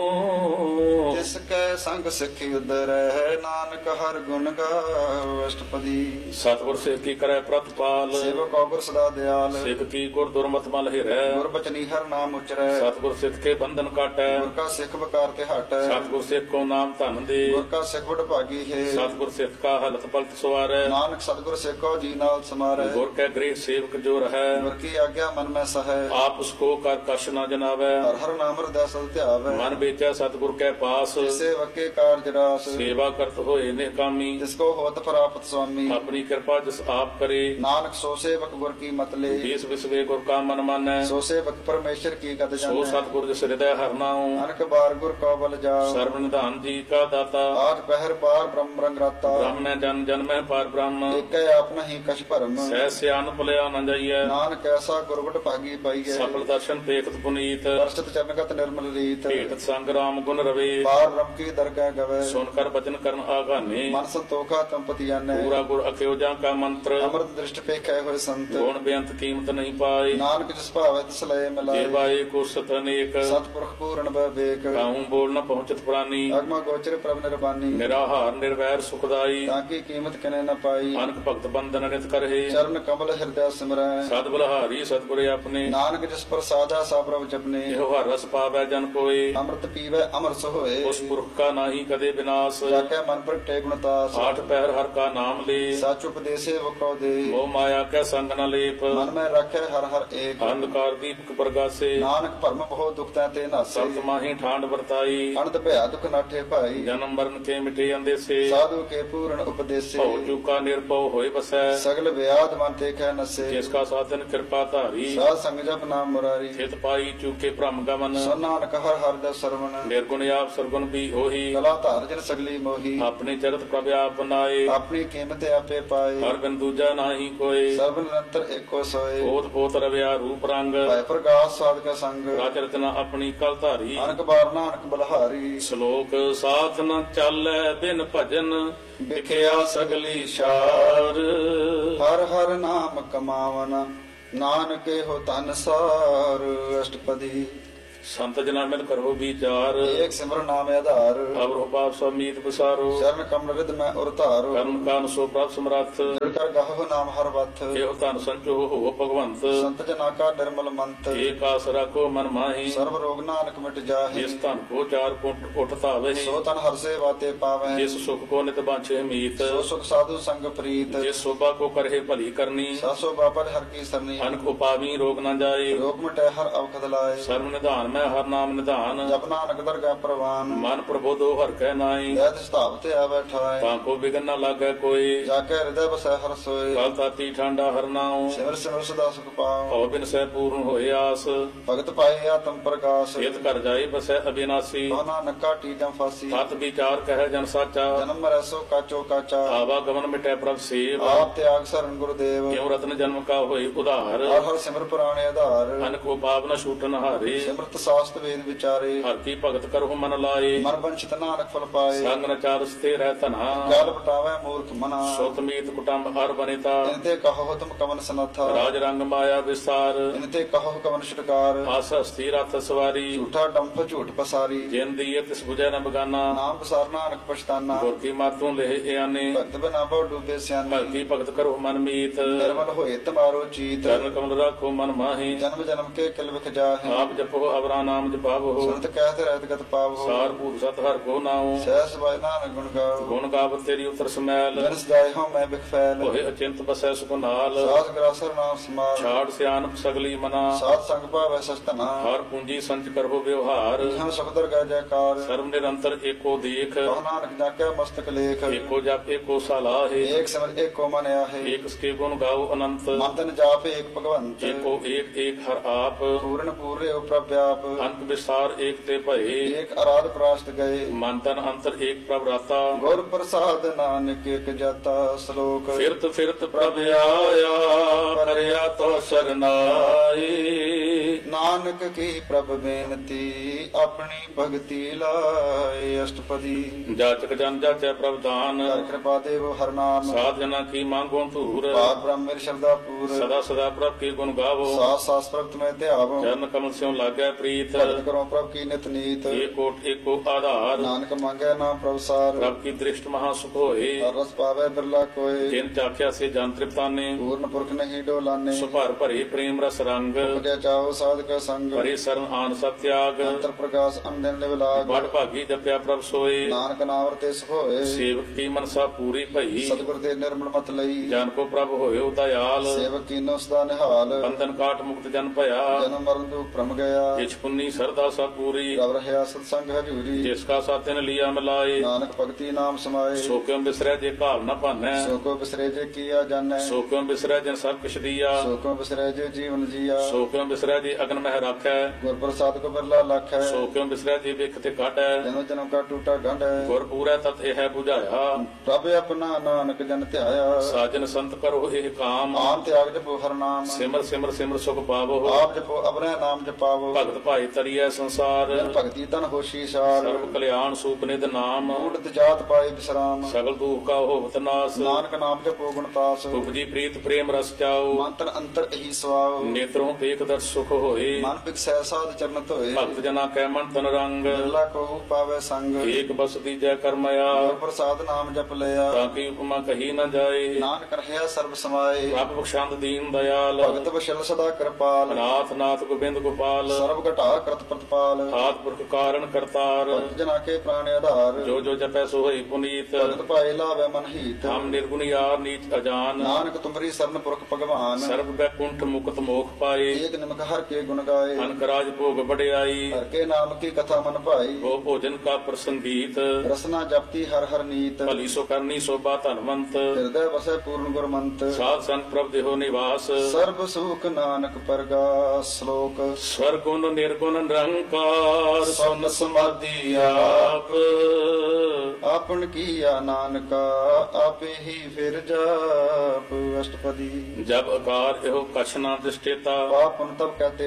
जिसके संग सिखी उदर है। नानक हर गुण गाओ। अष्टपदी। सतगुर से की करे प्रतिपाल, सेवक अवगुर सदा दयाल। सिख की गुर दुर्मत मल हिरै, गुर बचनी हर नाम उचरै। सतगुर सिख के बंधन काटै, गुर का सिख बकार ते हटै। सतगुर सिख को नाम धन दे, गुर का सिख बड़ भागी है। सतगुर सिख का हलत पलत सवारै, नानक सतगुर सिख को जी नाल समारै। गुर के गृह सेवक जो रहै, गुर की आज्ञा मन में सहै। आप उसको कर कश न जनावै, हर हर नाम हृदय सद ध्यावै। मन बेचै सतगुर के पास, सेवक के कार्य रास। सेवा करत होए निकामी, जिसको होत प्राप्त स्वामी। अपनी कृपा जिस आप करे, नानक सो सेवक गुर की मत ले। बीस विसवे गुर का मन मानै, सो सेवक परमेश्वर की गद सो जानै। सतगुर जिस हृदय हर नाऊं, अनक बार गुर को बल जाओ। सर्व निधान जी का दाता, आठ पहर पार ब्रह्म रंग राता। ब्रह्म ने जन जन में पार ब्रह्म, एक आप नहीं कछ भरम। सह सियान भुलिया न जाइए, नानक ऐसा गुरबट भागी पाइए। सफल दर्शन देखत पुनीत, वर्षत चरणगत निर्मल रीत। भेटत संग राम गुण रवे, पार ब्रह्म की दरगाह गवे। सुनकर वचन करन आगाने, मन संतोखा तंपति जाने। पूरा गुर अख्योजा का मंत्र, अमृत दृष्ट पे कहे हुए संत। गुण बेअंत कीमत नहीं पाई, नानक जिस भावे तिस लय मिलाए। जेवाए को सत अनेक, सतपुरख पूर्ण विवेक। काहूं बोल न पहुंचत प्राणी, अगमा गोचर प्रभ निर्बानी। निराहार निर्वैर सुखदाई, ताकि कीमत कने न पाई। अनक भक्त बंधन नित करहे, चरण कमल हृदय सिमरै। सद बलहारी सतगुर अपने, नानक जिस पर साधा सा प्रभ जपने। एहो हर रस पावै जन कोय, अमृत पीवै अमर सोए। उस पुरख का नाहि कदे विनाश, जाके मन पर टे गुणतास। आठ पहर हर का नाम ले, सच उपदेशे वको दे। मोह माया के संग न लेप, मन में रखे हर हर एक। अंधकार दीपक प्रगासे, नानक भरम बहुत दुख ते नासे। सप्त माही ठांड वर्ताई, अनंत भया दुख नाठे भाई। जन्म मरण के मिटे अंदेसे, साधु के पूर्ण उपदेशे। भव चूका निर्भव होय बसै, सगल व्याध मन ते कह नसे। जिसका साधन कृपा धारी, साध संग जप नाम मुरारी। हित पाई चूके भ्रम गमन, सो नानक हर हर दस सरवण। निर्गुण आप सरगुण भी होही, कला धार जन सगली मोही। अपने चरित प्रभ आप बनाए, अपनी कीमत आपे पाए। हर बिन दूजा नाही कोय, सर्व निरंतर एको सोए। पोत पोत रव्या रूप रंग, भय प्रकाश साध का संग। राज रचना अपनी कल धारी, अनक बार नानक बलहारी। श्लोक साथ न चालै बिन भजन, विख्या सगली शार, हर हर नाम कमावन। नानक हो तन सार। अष्टपदी। ਸੰਤ ਜਨਾਂ ਮਿਲ ਕਰੋ ਵਿਚਾਰ ਏਕ ਸਿਮਰਨ ਨਾਮ ਆਧਾਰ ਅਵਰੋ ਪਾਪ ਸਮੀਤ ਵਿਸਾਰੋ ਚਰਨ ਕਮਲ ਰਿਦ ਮੈਂ ਉਰ ਧਾਰੋ ਕਰਮ ਕਾਨ ਸੋ ਪ੍ਰਭ ਸਮਰੱਥ ਜਿਨ ਕਰ ਗਾਹੋ ਨਾਮ ਹਰ ਵਥ ਇਹੋ ਧਨ ਸੰਚੋ ਹੋ ਭਗਵੰਤ ਸੰਤ ਜਨਾ ਕਾ ਨਿਰਮਲ ਮੰਤ ਏਕ ਆਸ ਰਾਖੋ ਮਨ ਮਾਹੀ ਸਰਬ ਰੋਗ ਨਾਨਕ ਮਿਟ ਜਾਹੇ ਜਿਸ ਧਨ ਕੋ ਚਾਰ ਕੁੰਟ ਉਠ ਧਾਵੇ ਸੋ ਤਨ ਹਰ ਸੇ ਵਾਤੇ ਪਾਵੈ ਜਿਸ ਸੁਖ ਕੋ ਨਿਤ ਬਾਂਛੇ ਮੀਤ ਸੋ ਸੁਖ ਸਾਧੂ ਸੰਗ ਪ੍ਰੀਤ ਜਿਸ ਸੋਭਾ ਕੋ ਕਰਹਿ ਭਲੀ ਕਰਨੀ ਸਾਸੋ ਬਾਬਾ ਹਰ ਕੀ ਸਰਨੀ ਅਨ ਕੋ ਪਾਵੀ ਰੋਗ ਨਾ ਜਾਏ ਰੋਗ ਮਿਟੈ ਹਰ ਅਵਖਦ ਲਾਏ ਸਰਮ ਨਿਧਾਨ ਮੈਂ ਹਰ ਨਾਮ ਨਿਧਾਨ ਜਪ ਨਾਨਕ ਦਰਗਾਹ ਪ੍ਰਵਾਨ ਮਨ ਪ੍ਰਬੋਧੋ ਹਰ ਕੈ ਨਾਈ ਜੈਤ ਸਤਾਵ ਤੇ ਆ ਬੈਠਾਏ ਤਾਂ ਕੋ ਬਿਗਨ ਨਾ ਲਾਗੈ ਕੋਈ ਜਾ ਕੇ ਹਿਰਦੈ ਬਸੈ ਹਰ ਸੋਏ ਕਲ ਤਾਤੀ ਠੰਡਾ ਹਰ ਨਾਉ ਸਿਮਰ ਸਿਮਰ ਸਦਾ ਸੁਖ ਪਾਉ ਹਉ ਬਿਨ ਸਹਿ ਪੂਰਨ ਹੋਏ ਆਸ ਭਗਤ ਪਾਏ ਆਤਮ ਪ੍ਰਕਾਸ਼ ਇਤ ਕਰ ਜਾਏ ਬਸੈ ਅਬਿਨਾਸੀ ਕੋ ਨਾਨਕ ਕਾਟੀ ਜਮ ਫਾਸੀ ਤਤ ਵਿਚਾਰ ਕਹਿ ਜਨ ਸਾਚਾ ਜਨਮ ਮਰੈ ਸੋ ਕਾਚੋ ਕਾਚਾ ਆਵਾ ਗਮਨ ਮਿਟੈ ਪ੍ਰਭ ਸੇਵ ਆਪ ਤਿਆਗ ਸਰਨ ਗੁਰਦੇਵ ਕਿਉ ਰਤਨ ਜਨਮ ਕਾ ਹੋਈ ਉਧਾਰ ਹਰ ਹਰ ਸਿਮਰ ਪੁਰਾਣੇ ਆਧਾਰ ਅਨ ਕੋ ਪਾਪ ਨ ਛੂਟਨ ਹਾਰੇ ਸਿਮਰਤ ਸਾਸਤ ਵੇਦ ਵਿਚਾਰੇ ਹਰ ਕੀ ਭਗਤ ਕਰਹੁ ਮਨ ਲਾਏ ਮਨ ਬੰਚਿਤ ਨਾਨਕ ਫਲ ਪਾਏ ਸੰਗ ਨ ਚਾਰ ਸਥੇ ਰਹਿ ਧਨਾ ਗਲ ਬਟਾਵੇ ਮੂਰਖ ਮਨਾ ਸੁਤ ਮੀਤ ਕੁਟੰਬ ਹਰ ਬਨਿਤਾ ਇਨ ਤੇ ਕਹੋ ਤੁਮ ਕਵਨ ਸਨਥਾ ਰਾਜ ਰੰਗ ਮਾਇਆ ਵਿਸਾਰ ਇਨ ਤੇ ਕਹੋ ਕਵਨ ਛਟਕਾਰ ਆਸ ਹਸਤੀ ਰਥ ਸਵਾਰੀ ਝੂਠਾ ਡੰਫ ਝੂਠ ਪਸਾਰੀ ਜਿਨ ਦੀਏ ਤਿਸ ਬੁਝੈ ਨ ਬਗਾਨਾ ਨਾਮ ਪਸਾਰ ਨਾਨਕ ਪਛਤਾਨਾ ਗੁਰ ਕੀ ਮਾਤੋਂ ਲਹਿ ਇਆਨੇ ਭਗਤ ਬਨਾ ਬਹੁ ਡੂਬੇ ਸਿਆਨੇ ਭਗਤੀ ਭਗਤ ਕਰੋ ਮਨ ਮੀਤ ਨਿਰਮਲ ਹੋਏ ਤਮਾਰੋ ਚੀਤ ਚਰਨ ਕਮਲ ਰਾਖੋ ਮਨ ਮਾਹੀ ਜਨਮ ਜਨਮ ਕੇ ਕਿਲ ਵਿਖ ਜਾਹੇ ਆਪ ਜਪੋ ਅਵਰਾ ਨਾਮ ਜਪਾਵੋ ਸੁਨਤ ਕਹਿਤ ਰਹਿਤ ਗਤ ਪਾਵੋ ਸਾਰ ਭੂਤ ਸਤ ਹਰ ਕੋ ਨਾਉ ਸਹਿਸ ਬਾਇ ਨਾਨਕ ਗੁਣ ਗਾਓ ਗੁਣ ਗਾਵਤ ਤੇਰੀ ਉਤਰ ਸਮੈਲ ਜਨਸ ਜਾਏ ਹਉ ਮੈਂ ਬਿਖ ਫੈਲ ਹੋਏ ਅਚਿੰਤ ਬਸੈ ਸੁਖ ਨਾਲ ਸਾਧ ਗਰਾਸਰ ਨਾਮ ਸਮਾਲ ਛਾੜ ਸਿਆਨਪ ਸਗਲੀ ਮਨਾ ਸਾਧ ਸੰਗ ਭਾਵੈ ਸਸਤਨਾ ਹਰ ਪੂੰਜੀ ਸੰਚ ਕਰੋ ਵਿਵਹਾਰ ਇਹਾਂ ਸੁਖ ਦਰਗਾਹ ਜੈਕਾਰ ਸਰਬ ਨਿਰੰਤਰ ਏਕੋ ਦੇਖ ਕਹੋ ਨਾਨਕ ਜਾਕੇ ਮਸਤਕ ਲੇਖ ਏਕੋ ਜਪ ਏਕੋ ਸਲਾਹੇ ਏਕ ਸਿਮਰ ਏਕੋ ਮਨ ਆਹੇ ਏਕ ਸਕੇ ਗੁਣ ਗਾਓ ਅਨੰਤ ਮਨ ਤਨ ਜਾਪ ਏਕ ਭਗਵੰਤ ਏਕੋ ਏਕ ਏਕ ਹਰ ਆਪ ਪੂਰਨ ਪੂਰੇ ਉਪਰਵਿਆਪ ਅੰਤ ਵਿਸਾਰ ਏਕ ਤੇ ਭਏ ਏਕ ਅਰਾਧ ਪ੍ਰਾਸ਼ਟ ਗਏ ਮਨ ਤਨ ਅੰਤਰ ਏਕ ਪ੍ਰਭ ਰਾਤਾ ਗੁਰ ਪ੍ਰਸਾਦ ਨਾਨਕ ਏਕ ਜਾਤਾ ਸ਼ਲੋਕ ਫਿਰਤ ਫਿਰਤ ਪ੍ਰਭ ਆਇਆ ਕਰਿਆ ਤੋ ਸਰਨਾਈ ਨਾਨਕ ਕੀ ਪ੍ਰਭ ਬੇਨਤੀ ਆਪਣੀ ਭਗਤੀ ਲਾਏ ਅਸ਼ਟਪਦੀ ਜਾਚਕ ਜਨ ਜਾਚੈ ਪ੍ਰਭ ਦਾਨ ਕਰ ਕਿਰਪਾ ਦੇਵ ਹਰ ਨਾਮ ਸਾਧ ਜਨਾ ਕੀ ਮੰਗੋ ਧੂਰ ਪਾਰ ਬ੍ਰਹਮ ਮੇਰੀ ਸ਼ਰਧਾ ਪੂਰ ਸਦਾ ਸਦਾ ਪ੍ਰਭ ਕੀ ਗੁਣ ਗਾਵੋ ਸਾਸ ਸਾਸ ਪ੍ਰਭਤ ਮੈਂ ਧਿਆਵੋ ਚਰਨ ਕਮਲ ਸਿਉ ਲਾਗੈ ਪ੍ਰੀਤ ਭਗਤ ਕਰੋ ਪ੍ਰਭ ਕੀ ਨਿਤ ਨੀਤ ਏਕੋ ਏਕੋ ਆਧਾਰ ਨਾਨਕ ਮੰਗੈ ਨਾਮ ਪ੍ਰਭ ਸਾਰ ਪ੍ਰਭ ਕੀ ਦ੍ਰਿਸ਼ਟ ਮਹਾ ਸੁਖ ਹੋਏ ਹਰ ਰਸ ਪਾਵੇ ਬਿਰਲਾ ਕੋਏ ਜਿਨ ਚਾਖਿਆ ਸੇ ਜਨ ਤ੍ਰਿਪਤਾਨੇ ਪੂਰਨ ਪੁਰਖ ਨਹੀਂ ਡੋਲਾਨੇ ਸੁਭਰ ਭਰੇ ਪ੍ਰੇਮ ਰਸ ਰੰਗ ਉਪਜੈ ਚਾਓ ਸਾਧਕ ਸੰਗ ਭਰੇ ਸਰਨ ਆਨ ਸਭ ਤਿਆਗ ਅੰਤਰ ਪ੍ਰਕਾਸ਼ ਅੰਦਨ ਲਿਵ ਲਾਗ ਬੜ ਭਾਗੀ ਜਪਿਆ ਪ੍ਰਭ ਸੋਏ ਨਾਨਕ ਨਾਮ ਰਤੇ ਸੁਖ ਹੋਏ ਸੇਵਕ ਕੀ ਮਨਸਾ ਪੂਰੀ ਭਈ ਸਤਿਗੁਰ ਤੇ ਨਿਰਮਲ ਮਤ ਲਈ ਜਨ ਕੋ ਪ੍ਰਭ ਹੋਇਓ ਦਇਆਲ ਸੇਵਕ ਕੀਨੋ ਸਦਾ ਨਿਹਾਲ ਬੰਧਨ ਕਾਟ ਮੁਕਤ ਜਨ ਭਇਆ ਜਨਮ ਮਰਨ ਦੁਖ ਭ੍ਰਮ ਗਿਆ ਜਿਛ ਪੁੰਨੀ ਸਰਦਾ ਸਭ ਪੂਰੀ ਰਵ ਰਹਿਆ ਸਤ ਸੰਗ ਹਜੂਰੀ ਜਿਸ ਕਾ ਸਾਥਨ ਲਿਆ ਮਿਲਾਏ ਨਾਨਕ ਭਗਤੀ ਨਾਮ ਸਮਾਏ ਸੋ ਕਿਉ ਬਿਸਰੈ ਜੇ ਘਾਲ ਨਾ ਭਾਨੈ ਸੋ ਕੋ ਬਿਸਰੇ ਜੇ ਕੀਆ ਜਾਣੈ ਸੋ ਕਿਉ ਬਿਸਰੈ ਜਨ ਸਭ ਕਿਛ ਦੀਆ ਸੋ ਕੋ ਬਿਸਰੇ ਜੇ ਜੀਵਨ ਜੀਆ ਸੋ ਕਿਉ ਬਿਸਰੈ ਜੇ ਅਗਨ ਮਹਿ ਰਾਖੈ ਗੁਰ ਪ੍ਰਸਾਦ ਕੋ ਬਿਰਲਾ ਲਖ ਹੈ ਸੋ ਕਿਉ ਬਿਸਰੈ ਜੇ ਵਿਖ ਤੇ ਕਾਟੈ ਜਨਮ ਜਨਮ ਕਾ ਟੂਟਾ ਗੰਢ ਹੈ ਗੁਰ ਪੂਰੈ ਤਤ ਇਹ ਹੈ 부ਝਾਇਆ ਪ੍ਰਭ ਆਪਣਾ ਨਾਨਕ ਜਨ ਧਿਆਇਆ ਸਾਜਨ ਸੰਤ ਕਰੋ ਇਹ ਕਾਮ ਆਨ ਤਿਆਗ ਜਪੋ ਹਰ ਨਾਮ ਸਿਮਰ ਸਿਮਰ ਸਿਮਰ ਸੁਖ ਪਾਵੋ ਆਪ ਜਪੋ ਅਬਰੈ ਨਾਮ ਜਪਾਵੋ ਭਗਤ ਭਾਈ ਤਰੀਐ ਸੰਸਾਰ ਜਨ ਭਗਤੀ ਤਨ ਹੋਸ਼ੀ ਸਾਰ ਸਰਬ ਕਲਿਆਣ ਸੂਪ ਨਿਧ ਨਾਮ ਊਟਤ ਜਾਤ ਪਾਏ ਬਿਸਰਾਮ ਸਗਲ ਦੁਖ ਕਾ ਹੋਵਤ ਨਾਸ ਨਾਨਕ ਨਾਮ ਜਪੋ ਗੁਣ ਤਾਸ ਉਪਜੀ ਪ੍ਰੀਤ ਪ੍ਰੇਮ ਰਸ ਚਾਓ ਮੰਤਰ ਅੰਤਰ ਇਹੀ ਸਵਾਉ ਨੇਤਰੋਂ ਏਕ ਦਰ ਸੁਖ ਹੋਏ ਮਨ ਬਿਕਸੈ ਸਾਧ ਚਰਨ ਧੋਏ ਭਗਤ ਜਨਾ ਕੈ ਮਨ ਤਨ ਰੰਗ ਬਿਰਲਾ ਕੋ ਪਾਵੇ ਸੰਗ ਏਕ ਬਸ ਦੀਜੈ ਕਰਮਇਆ ਗੁਰ ਪ੍ਰਸਾਦ ਨਾਮ ਜਪ ਲਿਆ ਤਾਂ ਕੀ ਉਪਮਾ ਕਹੀ ਨਾ ਜਾਏ ਨਾਨਕ ਰਹਿਆ ਸਰਬ ਸਮਾਏ ਪ੍ਰਭ ਬਖਸ਼ੰਦ ਦੀਨ ਦਇਆਲ ਭਗਤ ਵਸ਼ਲ ਸਦਾ ਕਿਰਪਾਲ ਨਾਥ ਨਾਥ ਗੋਬਿੰਦ ਗੋਪਾਲ ਸਰਬ ਘਟਾ ਕਰਤ ਪ੍ਰਤਪਾਲ ਆਦ ਪੁਰਖ ਕਾਰਨ ਕਰਤਾਰ ਭਗਤ ਜਨਾ ਕੇ ਪ੍ਰਾਣ ਆਧਾਰ ਜੋ ਜੋ ਜਪੈ ਸੋ ਹੋਈ ਪੁਨੀਤ ਭਗਤ ਪਾਏ ਲਾਵੇ ਮਨ ਹੀਤ ਹਮ ਨਿਰਗੁਣ ਯਾਰ ਨੀਚ ਅਜਾਨ ਨਾਨਕ ਤੁਮਰੀ ਸਰਨ ਪੁਰਖ ਭਗਵਾਨ ਸਰਬ ਬੈਕੁੰਠ ਮੁਕਤ ਮੋਖ ਪਾਏ ਏਕ ਨਿਮਕ ਹਰ ਕੇ ਗੁਣ ਗਾਏ ਅਨਕ ਰਾਜ ਭੋਗ ਬੜਿਆਈ ਹਰ ਕੇ ਨਾਮ ਕੀ ਕਥਾ ਮਨ ਭਾਈ ਉਹ ਭੋਜਨ ਕਾ ਪ੍ਰਸੰਗੀਤ ਰਸਨਾ ਜਪਤੀ ਹਰ ਹਰ ਨੀਤ ਭਲੀ ਸੋ ਕਰਨੀ ਸੋਭਾ ਧਨਵੰਤ ਹਿਰਦੈ ਵਸੈ ਪੂਰਨ ਗੁਰਮੰਤ ਸਾਧ ਸੰਤ ਪ੍ਰਭ ਦੇਹੋ ਨਿਵਾਸ ਸਰਬ ਸੁਖ ਨਾਨਕ ਪਰਗਾਸ ਸ਼ਲੋਕ ਸਵਰਗੁਣ ਨਿਰਗੁਣ ਨਿਰੰਕਾਰ ਸੁਨ ਸਮਾਧੀ ਆਪ ਆਪਨ ਕੀਆ ਨਾਨਕਾ ਆਪੇ ਹੀ ਫਿਰ ਜਾਪ ਅਸ਼ਟਪਦੀ ਜਬ ਅਕਾਰ ਇਹੋ ਕਛ ਨਾ ਦਿਸਟੇਤਾ ਪਾਪਨ ਤਬ ਕਹਤੇ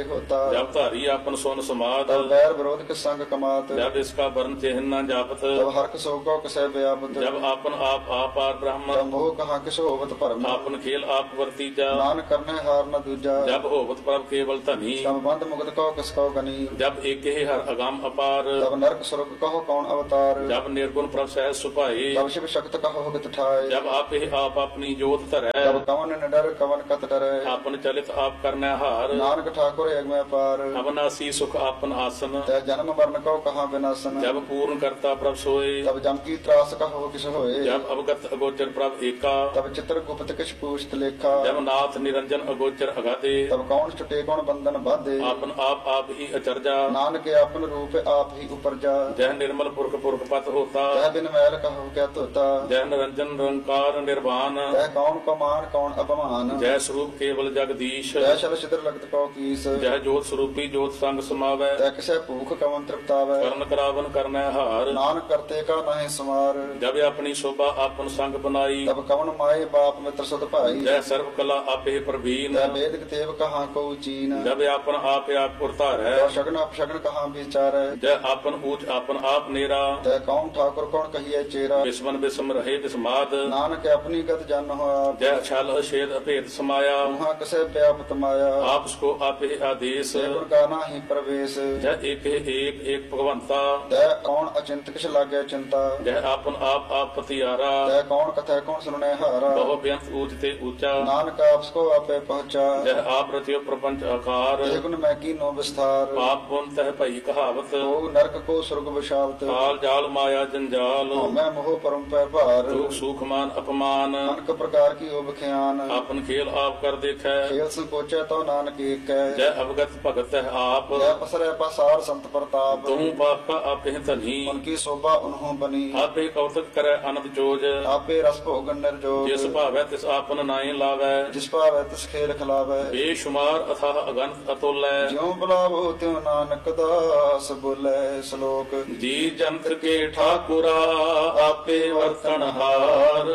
ਕੇ ਹੋਤਾ ਜਬ ਧਾਰੀ ਆਪਨ ਸੁਨ ਸਮਾਦ ਤਬ ਬੈਰ ਵਿਰੋਧ ਕਿਸ ਸੰਗ ਕਮਾਤ ਜਬ ਇਸਕਾ ਵਰਨ ਚਿਹਨ ਨਾ ਜਾਪਤ ਤਬ ਹਰਖ ਸੋ ਕੋ ਕਿਸੈ ਵਿਆਪਤ ਜਬ ਆਪਨ ਆਪ ਆਪਾਰ ਬ੍ਰਹਮ ਤਬ ਮੋਹ ਕਹਾ ਕਿਸ ਹੋਵਤ ਭਰਮ ਆਪਨ ਖੇਲ ਆਪ ਵਰਤੀਜਾ ਨਾਨਕ ਕਰਨੇ ਹਾਰ ਨ ਦੂਜਾ ਜਬ ਹੋਵਤ ਪ੍ਰਭ ਕੇਵਲ ਧਨੀ ਤਬ ਬੰਧ ਮੁਕਤ ਕੋ ਕਿਸ ਕੋ ਗਨੀ ਜਬ ਏਕੇ ਹਰ ਅਗੰਮ ਅਪਾਰ ਤਬ ਨਰਕ ਸੁਰਗ ਕਹੋ ਕੌਣ ਅਵਤਾਰ ਜਬ ਨਿਰਗੁਣ ਪ੍ਰਭ ਸਹਿ ਸੁਭਾਏ ਤਬ ਸ਼ਿਵ ਸ਼ਕਤ ਕਹੋ ਹਗਤ ਠਾਏ ਜਬ ਆਪੇ ਆਪ ਆਪਣੀ ਜੋਤ ਧਰੈ ਤਬ ਕਵਨ ਨ ਡਰ ਕਵਨ ਕਤ ਡਰੈ ਆਪਨ ਚਲਿਤ ਆਪ ਕਰਨੈ ਹਾਰ ਨਾਨਕ ਠਾਕੁਰ ਅਗਮੈ ਪਾਰ ਅਬਨਾਸੀ ਸੁਖ ਆਪਨ ਆਸਨ ਤੈ ਜਨਮ ਮਰਨ ਕੋ ਕਹਾ ਵਿਨਾਸਨ ਜਬ ਪੂਰਨ ਕਰਤਾ ਪ੍ਰਭ ਸੋਏ ਤਬ ਜਮ ਕੀ ਤਰਾਸ ਕਹੋ ਕਿਸ ਹੋਏ ਜਬ ਅਵਗਤ ਅਗੋਚਰ ਪ੍ਰਭ ਏਕਾ ਤਬ ਚਿਤਰ ਗੁਪਤ ਕਿਛ ਪੂਛਤ ਲੇਖਾ ਜਬ ਨਾਥ ਨਿਰੰਜਨ ਅਗੋਚਰ ਅਗਾਦੇ ਤਬ ਕੌਣ ਛੁਟੇ ਕੌਣ ਬੰਧਨ ਬਾਧੇ ਆਪਨ ਆਪ ਆਪ ਹੀ ਅਚਰਜਾ ਨਾਨਕ ਆਪਨ ਰੂਪ ਆਪ ਹੀ ਉਪਰਜਾ ਜਹ ਨਿਰਮਲ ਪੁਰਖ ਪੁਰਖ ਪਤ ਹੋਤਾ ਤੈ ਬਿਨ ਮੈਲ ਕਹੋ ਕਿਆ ਧੋਤਾ ਜਹ ਨਿਰੰਜਨ ਨਿਰੰਕਾਰ ਨਿਰਵਾਨ ਤੈ ਕੌਣ ਕੋ ਮਾਨ ਕੌਣ ਅਪਮਾਨ ਜੈ ਸਰੂਪ ਕੇਵਲ ਜਗਦੀਸ਼ ਤੈ ਸ਼ਲ ਛਿਦਰ ਲਗਤ ਕੋ ਕੀਸ ਜਹ ਜੋਤ ਸਰੂਪੀ ਜੋਤ ਸੰਗ ਸਮਾਵੈ ਤੈ ਕਿਸੈ ਭੂਖ ਕਵਨ ਤ੍ਰਿਪਤਾਵੈ ਕਰਨ ਕਰਾਵਨ ਕਰਨੈ ਹਾਰ ਨਾਨਕ ਕਰਤੇ ਕਾ ਨਾਹਿ ਸਮਾਰ ਜਬ ਆਪਣੀ ਸ਼ੋਭਾ ਆਪਨ ਸੰਗ ਬਨਾਈ ਤਬ ਕਵਨ ਮਾਏ ਬਾਪ ਮਿੱਤਰ ਸੁਧ ਭਾਈ ਜੈ ਸਰਬ ਕਲਾ ਆਪੇ ਪ੍ਰਵੀਨ ਤੈ ਵੇਦ ਕਤੇਵ ਕਹਾ ਕੋ ਚੀਨ ਜਬ ਆਪਨ ਆਪ ਆਪ ਪੁਰਤਾਰੈ ਤੈ ਸ਼ਗਨ ਅਪਸ਼ਗਨ ਕਹਾ ਵਿਚਾਰੈ ਜੈ ਆਪਨ ਊਚ ਆਪਨ ਆਪ ਨੇਰਾ ਤੈ ਕੌਣ ਠਾਕੁਰ ਕੌਣ ਕਹੀਐ ਚੇਰਾ ਬਿਸਮਨ ਬਿਸਮ ਰਹੇ ਬਿਸਮਾਦ ਨਾਨਕ ਆਪਣੀ ਗਤ ਜਨ ਹੋਆ ਜੈ ਛਲ ਅਛੇਦ ਅਭੇਦ ਸਮਾਇਆ ਉਹਾਂ ਕਿਸੈ ਵਿਆਪਤ ਮਾਇਆ ਆਪ ਸਕੋ ਆਪੇ ਆਦੇਸ ਸੇ ਗੁਰ ਕਾ ਨਾਹੀ ਪ੍ਰਵੇਸ਼ ਜੈ ਏਕ ਏਕ ਏਕ ਭਗਵੰਤਾ ਤੈ ਕੌਣ ਅਚਿੰਤ ਕਿਛ ਲਾਗੈ ਚਿੰਤਾ ਜੈ ਆਪਨ ਆਪ ਆਪ ਪਤਿਆਰਾ ਤੈ ਕੌਣ ਕਥੈ ਕੌਣ ਸੁਣੈ ਹਾਰਾ ਬਹੁ ਬੇਅੰਤ ਊਚ ਤੇ ਊਚਾ ਨਾਨਕ ਆਪਸ ਕੋ ਆਪੇ ਪਹੁੰਚਾ ਜੈ ਆਪ ਰਚਿਓ ਪ੍ਰਪੰਚ ਆਕਾਰ ਇਹ ਗੁਣ ਮੈਂ ਕੀਨੋ ਵਿਸਥਾਰ ਪਾਪ ਪੁੰਨ ਤਹਿ ਭਈ ਕਹਾਵਤ ਉਹ ਨਰਕ ਕੋ ਸੁਰਗ ਵਿਸ਼ਾਲਤ ਕਾਲ ਜਾਲ ਮਾਇਆ ਜੰਜਾਲ ਮੈਂ ਮੋਹ ਪਰਮ ਪੈ ਭਾਰ ਦੁਖ ਸੁਖ ਮਾਨ ਅਪਮਾਨ ਅਨਕ ਪ੍ਰਕਾਰ ਕੀ ਉਹ ਬਖਿਆਨ ਆਪਨ ਖੇਲ ਆਪ ਕਰ ਦੇਖੈ ਖੇਲ ਸੰਕੋਚੈ ਤੋ ਨਾਨਕ ਏਕੈ ਜੈ ਅਵਗਤ ਭਗਤ ਹੈ ਆਪ ਜੈ ਪਸਰੈ ਪਸਾਰ ਸੰਤ ਪ੍ਰਤਾਪ ਤੂੰ ਪਾਪਾ ਆਪੇ ਧਨੀ ਉਨਕੀ ਸੋਭਾ ਉਨਹੋਂ ਬਨੀ ਆਪੇ ਕੌਤਕ ਕਰੈ ਅਨੰਦ ਜੋਜ ਆਪੇ ਰਸ ਭੋਗਨ ਨਿਰਜੋਗ ਜਿਸ ਭਾਵੈ ਤਿਸ ਆਪਨ ਨਾਏ ਲਾਵੈ ਜਿਸ ਭਾਵੈ ਤਿਸ ਖੇਲ ਖਿਲਾਵੈ ਬੇਸ਼ੁਮਾਰ ਅਥਾਹ ਅਗਨਤ ਅਤੁਲੈ ਜਿਉ ਬੁਲਾਵੋ ਤਿਉ ਨਾਨਕ ਦਾਸ ਬੋਲੇ ਸ਼ਲੋਕ ਜੀ ਜੰਤ ਕੇ ਠਾਕੁਰਾ ਆਪੇ ਵਰਤਨ ਹਾਰ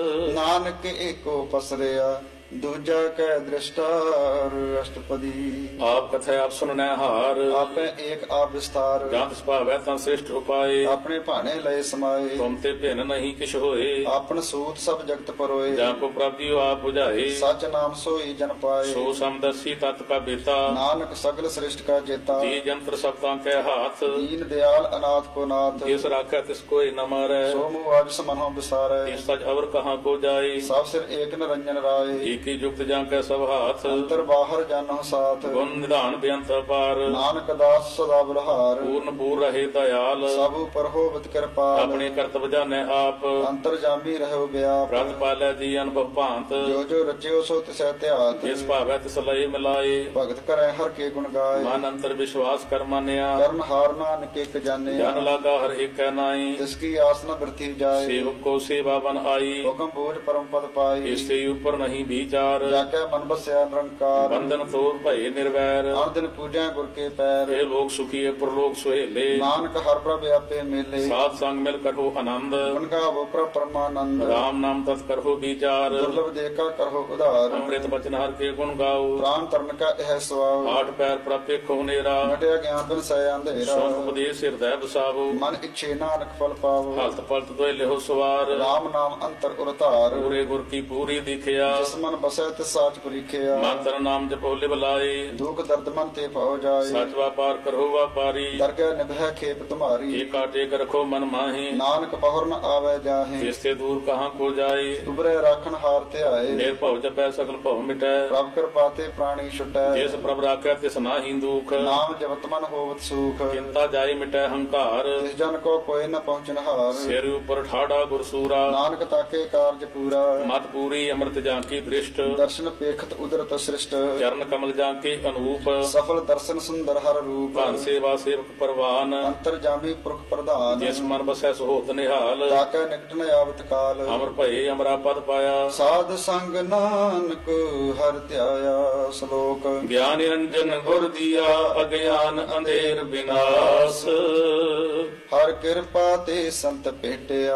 ਨਾਨਕ ਏਕੋ ਪਸਰਿਆ ਦੂਜਾ ਕੈ ਦ੍ਰਿਸ਼ਟਾਰ ਅਸ਼ਟਪਦੀ ਆਪ ਕਥੈ ਆਪ ਸੁਨਨੈ ਹਾਰ ਆਪੇ ਏਕ ਆਪ ਵਿਸਤਾਰ ਜੰਤ ਭਾਵੈ ਤਾਂ ਸ੍ਰਿਸ਼ਟ ਉਪਾਏ ਆਪਣੇ ਭਾਣੇ ਲਏ ਸਮਾਏ ਤੁਮ ਤੇ ਭਿੰਨ ਨਹੀਂ ਕਿਛ ਹੋਏ ਆਪਨ ਸੂਤ ਸਭ ਜਗਤ ਪਰੋਏ ਜਾਂ ਕੋ ਪ੍ਰਭਿਓ ਆਪ 부ਝਾਏ ਸਚ ਨਾਮ ਸੋਈ ਜਨ ਪਾਏ ਸੋ ਸਮਦਸੀ ਤਤ ਕਾ ਬੇਤਾ ਨਾਨਕ ਸਗਲ ਸ੍ਰਿਸ਼ਟ ਕਾ ਜੇਤਾ ਜੀ ਜੰਤਰ ਸਭਤਾਂ ਕੈ ਹਾਥ ਦੀਨ ਦਿਆਲ ਅਨਾਥ ਕੋ ਨਾਥ ਜਿਸ ਰਾਖੈ ਤਿਸ ਕੋਇ ਨ ਮਾਰੈ ਸੋ ਮੂਹ ਆਜ ਸਮਨਹੁ ਵਿਸਾਰੈ ਇਸ ਸਜ ਅਵਰ ਕਹਾਂ ਕੋ ਜਾਏ ਸਭ ਸਿਰ ਏਕ ਨਿਰੰਜਨ ਰਾਏ ਏਕੀ ਜੁਗਤ ਜਾਂ ਕੈ ਸਭ ਹਾਥ ਅੰਤਰ ਬਾਹਰ ਜਾਨਹੁ ਸਾਥ ਗੁਣ ਨਿਧਾਨ ਬੇਅੰਤ ਅਪਾਰ ਨਾਨਕ ਦਾਸ ਸਦਾ ਬਲਹਾਰ ਪੂਰਨ ਪੂਰ ਰਹੇ ਦਇਆਲ ਸਭ ਉਪਰ ਹੋਵਤ ਕਿਰਪਾਲ ਆਪਣੇ ਕਰਤਵ ਜਾਣੈ ਆਪ ਅੰਤਰ ਜਾਮੀ ਰਹੋ ਵਿਆਪ ਪ੍ਰਤ ਪਾਲੈ ਜੀ ਅਨੁਭਵ ਭਾਂਤ ਜੋ ਜੋ ਰਚਿਓ ਸੋ ਤਿਸੈ ਧਿਆਤ ਜਿਸ ਭਾਵੈ ਤਿਸ ਲਏ ਮਿਲਾਏ ਭਗਤ ਕਰੈ ਹਰ ਕੇ ਗੁਣ ਗਾਏ ਮਨ ਅੰਤਰ ਵਿਸ਼ਵਾਸ ਕਰ ਮਾਨਿਆ ਕਰਨ ਹਾਰ ਨਾਨਕ ਇਕ ਜਾਣੇ ਜਨ ਲਾਗਾ ਹਰ ਏਕੈ ਨਾਈ ਤਿਸ ਕੀ ਆਸ ਨ ਬਿਰਥੀ ਜਾਏ ਸੇਵਕ ਕੋ ਸੇਵਾ ਬਨ ਆਈ ਹੁਕਮ ਬੋਝ ਪਰਮ ਪਦ ਪਾਈ ਇਸ ਤੇ ਉਪਰ ਨਹੀਂ ਵਿਚਾਰ ਜਾ ਕੇ ਮਨ ਬਸਿਆ ਨਿਰੰਕਾਰ ਬੰਧਨ ਤੋੜ ਭਏ ਨਿਰਵੈਰ ਹਰ ਦਿਨ ਪੂਜੈ ਗੁਰ ਕੇ ਪੈਰ ਇਹ ਲੋਕ ਸੁਖੀਏ ਪਰਲੋਕ ਸੁਹੇਲੇ ਨਾਨਕ ਹਰ ਪ੍ਰਭ ਆਪੇ ਮੇਲੇ ਸਾਧ ਸੰਗ ਮਿਲ ਕਠੋ ਆਨੰਦ ਗੁਣ ਗਾਵੋ ਪ੍ਰਭ ਪਰਮਾਨੰਦ ਰਾਮ ਨਾਮ ਤਤ ਕਰੋ ਵਿਚਾਰ ਦੁਰਲਭ ਦੇਖਾ ਕਰੋ ਉਧਾਰ ਅੰਮ੍ਰਿਤ ਬਚਨ ਹਰ ਕੇ ਗੁਣ ਗਾਓ ਪ੍ਰਾਨ ਤਰਨ ਕਾ ਇਹ ਸਵਾਉ ਆਠ ਪੈਰ ਪ੍ਰਪੇਖੋ ਨੇਰਾ ਮਟਿਆ ਗਿਆਨ ਬਿਨ ਸੈ ਅੰਧੇਰਾ ਸੋਨ ਉਪਦੇਸ਼ ਹਿਰਦੈ ਵਸਾਵੋ ਮਨ ਇੱਛੇ ਨਾਨਕ ਫਲ ਪਾਵੋ ਹਲਤ ਪਲਤ ਦੋਇ ਲਿਹੋ ਸਵਾਰ ਰਾਮ ਨਾਮ ਅੰਤਰ ਉਰਤਾਰ ਪੂਰੇ ਗੁਰ ਕੀ ਪੂਰੀ ਦਿਖਿਆ ਜਿਸ ਮਨ ਬਸੈ ਤਿਸ ਸਾਚ ਪਰੀਖਿਆ ਮਨ ਤਨ ਨਾਮ ਜਪੋ ਲਿਵ ਲਾਏ ਦੁਖ ਦਰਦ ਮਨ ਤੇ ਭਉ ਜਾਏ ਸਚ ਵਾਪਾਰ ਕਰੋ ਵਾਪਾਰੀ ਦਰਗਹਿ ਨਿਭੈ ਖੇਪ ਤੁਮਾਰੀ ਏਕਾ ਟੇਕ ਰਖੋ ਮਨ ਮਾਹੀ ਨਾਨਕ ਪਹੁਰ ਨ ਆਵੈ ਜਾਹੇ ਜਿਸ ਤੇ ਦੂਰ ਕਹਾਂ ਕੋ ਜਾਏ ਉਬਰੇ ਰਾਖਣ ਹਾਰ ਧਿਆਏ ਨਿਰਭਉ ਜਪੈ ਸਗਲ ਭਉ ਮਿਟੈ ਪ੍ਰਭ ਕਿਰਪਾ ਤੇ ਪ੍ਰਾਣੀ ਛੁਟੈ ਜਿਸ ਪ੍ਰਭ ਰਾਖੈ ਤਿਸ ਨਾਹੀ ਦੁਖ ਨਾਮ ਜਪਤ ਮਨ ਹੋਵਤ ਸੁਖ ਚਿੰਤਾ ਜਾਏ ਮਿਟੈ ਹੰਕਾਰ ਜਿਸ ਜਨ ਕੋ ਕੋਈ ਨ ਪਹੁੰਚਨ ਹਾਰ ਸਿਰ ਉਪਰ ਠਾੜਾ ਗੁਰਸੂਰਾ ਨਾਨਕ ਤਾਕੇ ਕਾਰਜ ਪੂਰਾ ਮਤ ਪੂਰੀ ਅੰਮ੍ਰਿਤ ਜਾਂ ਕੀ ਦ੍ਰਿਸ਼ਟ ਦਰਸ਼ਨ ਪੇਖਤ ਉਦਰਤ ਸ੍ਰਿਸ਼ਟ ਚਰਨ ਕਮਲ ਜਾਂ ਕੇ ਅਨੂਪ ਸਫਲ ਦਰਸ਼ਨ ਸੁੰਦਰ ਹਰ ਰੂਪ ਭਾਨ ਸੇਵਾ ਸੇਵਕ ਪਰਵਾਨ ਅੰਤਰ ਜਾਮੀ ਪੁਰਖ ਪ੍ਰਧਾਨ ਜਿਸ ਮਨ ਬਸੈ ਸੁਹੋਤ ਨਿਹਾਲ ਤਾਕੈ ਨਿਕਟ ਨ ਆਵਤ ਕਾਲ ਅਮਰ ਭਏ ਅਮਰਾ ਪਦ ਪਾਇਆ ਸਾਧ ਸੰਗ ਨਾਨਕ ਹਰ ਧਿਆਇਆ ਸ਼ਲੋਕ ਗਿਆਨ ਨਿਰੰਜਨ ਗੁਰ ਦੀਆ ਅਗਿਆਨ ਅੰਧੇਰ ਬਿਨਾਸ਼ ਹਰ ਕਿਰਪਾ ਤੇ ਸੰਤ ਭੇਟਿਆ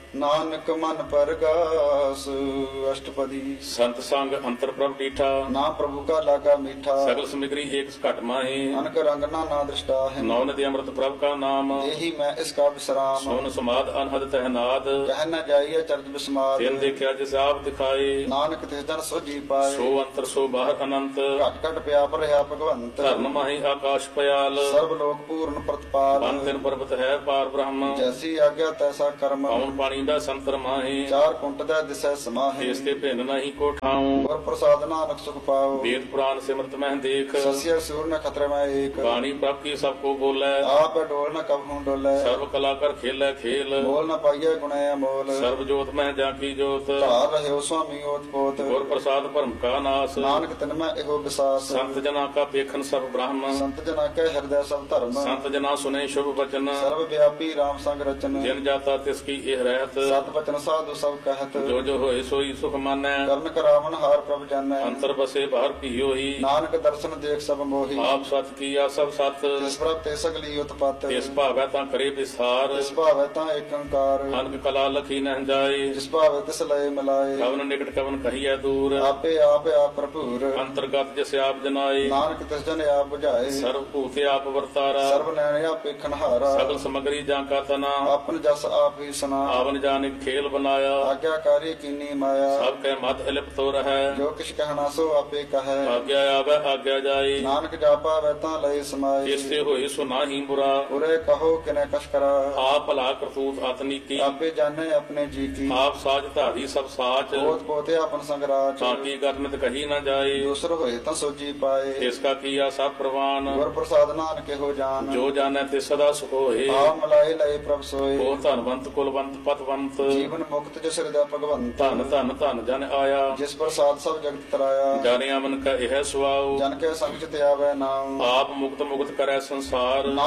ਨਾਨਕ ਮਨ ਪਰਗਾਸ। ਅਸ਼ਟਪਦੀ। ਸੰਤ ਸੰਗ ਅੰਤਰ ਪ੍ਰਭ ਡੀਠਾ, ਨਾ ਪ੍ਰਭੂ ਕਾ ਲਾਗਾ ਮੀਠਾ। ਸਗਲ ਸਮਿਗਰੀ ਏਕ ਘਟ ਮਾਹੀ, ਅਨਕ ਰੰਗ ਨਾ ਨਾ ਦ੍ਰਿਸ਼ਟਾ ਹੈ। ਨੌ ਨਦੀ ਅੰਮ੍ਰਿਤ ਪ੍ਰਭ ਕਾ ਨਾਮ, ਇਹੀ ਮੈਂ ਇਸ ਕਾ ਵਿਸਰਾਮ। ਸੋਨ ਸਮਾਦ ਅਨਹਦ ਤਹਿਨਾਦ, ਕਹਿ ਨ ਜਾਈਏ ਚਰਜ ਬਿਸਮਾਦ। ਤਿਨ ਦੇਖਿਆ ਜਿਸ ਆਪ ਦਿਖਾਏ, ਨਾਨਕ ਤਿਸ ਜਨ ਸੋਜੀ ਪਾਏ। ਸੋ ਅੰਤਰ ਸੋ ਬਾਹਰ ਅਨੰਤ, ਘਟ ਘਟ ਪਿਆ ਪਰ ਰਿਹਾ ਭਗਵੰਤ। ਧਰਮ ਮਾਹੀ ਆਕਾਸ਼ ਪਿਆਲ, ਸਰਬ ਲੋਕ ਪੂਰਨ ਪ੍ਰਤਪਾਲ। ਬਨ ਤਿਨ ਪਰਬਤ ਹੈ ਪਾਰ ਬ੍ਰਹਮ, ਜੈਸੀ ਆਗਿਆ ਤੈਸਾ ਕਰਮ। ਪਉਣ ਪਾਣੀ ਦਾ ਸੰਤਰ ਮਾਹੀ, ਚਾਰ ਕੁੰਟ ਦਾ ਦਿਸੈ ਸਮਾਹੀ। ਇਸ ਤੇ ਭਿੰਨ ਨਹੀਂ ਕੋ ਠਾਉ, ਗੁਰ ਪ੍ਰਸਾਦ ਨਾਨਕ ਸੁਖ ਪਾਓ। ਵੇਦ ਪੁਰਾਨ ਸਿਮਰਤ ਮਹਿ ਦੇਖ, ਸਸਿਆ ਸੂਰ ਨ ਖਤਰੇ ਮੈਂ ਏਕ। ਬਾਣੀ ਪ੍ਰਭ ਕੀ ਸਭ ਕੋ ਬੋਲੇ, ਆਪ ਡੋਲ ਨ ਕਬਹੂ ਡੋਲੇ। ਸਰਬ ਕਲਾ ਕਰ ਖੇਲੇ ਖੇਲ, ਬੋਲ ਨ ਪਾਈਏ ਗੁਣੇ ਅਮੋਲ। ਸਰਬ ਜੋਤ ਮਹਿ ਜਾ ਕੀ ਜੋਤ, ਧਾਰ ਰਹਿਓ ਸੁਆਮੀ ਓਤ ਪੋਤ। ਗੁਰ ਪ੍ਰਸਾਦ ਭਰਮ ਕਾ ਨਾਸ, ਨਾਨਕ ਤਿਨ ਮੈਂ ਇਹੋ ਵਿਸਾਸ। ਸੰਤ ਜਨਾ ਕਾ ਵੇਖਨ ਸਭ ਬ੍ਰਹਮ, ਸੰਤ ਜਨਾ ਕੈ ਹਿਰਦੈ ਸਭ ਧਰਮ। ਸੰਤ ਜਨਾ ਸੁਨੇ ਸ਼ੁਭ ਬਚਨ, ਸਰਬ ਵਿਆਪੀ ਰਾਮ ਸੰਗ ਰਚਨ। ਜਿਨ ਜਾਤਾ ਤਿਸ ਕੀ ਇਹ ਰਹਿਤ, ਸਤ ਬਚਨ ਸਾਧੂ ਸਭ ਕਹਿਤ। ਜੋ ਜੋ ਹੋਏ ਸੋਈ ਸੁਖ ਮਾਨੈ, ਕਰਨ ਕਰਾਵਨ ਹਾਰ ਪ੍ਰਭ ਜਾਣੈ। ਅੰਤਰ ਬਸੇ ਬਾਹਰ ਭੀਓਹੀ, ਨਾਨਕ ਦਰਸ਼ਨ ਦੇਖ ਸਭ ਮੋਹੀ। ਆਪ ਸਤ ਕੀਆ ਸਭ ਸਤ, ਤਿਸ ਪ੍ਰਭ ਤੇ ਸਗਲੀ ਉਤਪਤ। ਤਿਸ ਭਾਵੈ ਤਾਂ ਕਰੇ ਵਿਸਾਰ, ਤਿਸ ਭਾਵੈ ਤਾਂ ਏਕ ਓੰਕਾਰ। ਅਨਕ ਕਲਾ ਲਖੀ ਨਹਿ ਜਾਏ, ਜਿਸ ਭਾਵੈ ਤਿਸ ਲਏ ਮਿਲਾਏ। ਕਵਨ ਨਿਕਟ ਕਵਨ ਕਹੀਐ ਦੂਰ, ਆਪੇ ਆਪ ਆਪ ਭਰਪੂਰ। ਅੰਤਰਗਤ ਜਿਸ ਆਪ ਜਨਾਏ, ਨਾਨਕ ਤਿਸ ਜਨ ਆਪ ਬੁਝਾਏ। ਸਰਬ ਭੂਤੇ ਆਪ ਵਰਤਾਰਾ, ਸਰਬ ਨੈਣ ਆਪੇ ਖਨਹਾਰਾ। ਸਗਲ ਸਮਗਰੀ ਜਾਂ ਕਾ ਤਨਾ, ਆਪਨ ਜਸ ਆਪ ਹੀ ਸੁਨਾ। ਆਵਨ ਜਾਨਿਕ ਖੇਲ ਬਨਾਇਆ, ਆਗਿਆਕਾਰੀ ਕੀਨੀ ਮਾਇਆ। ਸਭ ਕੈ ਮਤ ਅਲਿਪਤੋ ਰਹੈ, ਜੋ ਕਿਛ ਕਹਿਣਾ ਸੋ ਆਪੇ ਕਹੈ। ਆਗਿਆ ਆਵੈ ਆਗਿਆ ਜਾਏ, ਨਾਨਕ ਜਾਪਾ ਵੈ ਤਾਂ ਲਈ ਸਮਾਈ। ਜਿਸ ਤੇ ਹੋਏ ਸੋ ਨਾਹੀ ਬੁਰਾ, ਉਰੇ ਕਹੋ ਕਿਨੈ ਕਛ ਕਰਾ। ਆਪ ਭਲਾ ਕਰਤੂਤ ਅਤਨੀਕੀ, ਆਪੇ ਜਾਣੇ ਆਪਣੇ ਜੀ ਕੀ। ਆਪ ਸਾਜ ਧਾਰੀ ਸਭ ਸਾਚ, ਪੋਤ ਪੋਤੇ ਆਪਨ ਸੰਗਰਾਜ। ਤਾਂ ਕੀ ਗਰਨਤ ਕਹੀ ਨਾ ਜਾਏ, ਦੂਸਰ ਹੋਏ ਤਾਂ ਸੋਜੀ ਪਾਏ। ਇਸ ਕਾ ਕੀਆ ਸਭ ਪ੍ਰਵਾਨ, ਗੁਰ ਪ੍ਰਸਾਦ ਨਾਨਕ ਇਹੋ ਜਾਨ। ਜੋ ਜਾਣੈ ਤੇ ਸਦਾ ਸੁਖ ਹੋਏ, ਆਪ ਮਲਾਏ ਲਏ ਪ੍ਰਭ ਸੋਏ। ਉਹ ਧਨਵੰਤ ਕੁਲਵੰਤ ਪਤਵੰਤ, ਜੀਵਨ ਮੁਕਤ ਜਿਸ ਹਿਰਦੈ ਭਗਵੰਤ। ਧਨ ਧਨ ਧਨ ਜਨ ਆਇਆ, ਜਿਸ ਪ੍ਰਸਾਦ ਸਭ ਜਗਤ ਤਰਾਇਆ। ਜਾਣਿਆ ਮਨ ਕਾ ਇਹ ਸੁਆਉ, ਜਨ ਕੇ ਸੰਗ ਚ ਤੇ ਆਵੈ ਨਾਮ। ਆਪ ਮੁਕਤ ਮੁਕਤ ਕਰੈ ਸੰਸਾਰ, ਨਾ